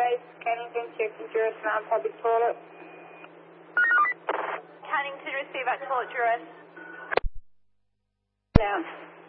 base, Cannington, checking Juris 9 public toilet. Cannington, receive at toilet Juris. Down.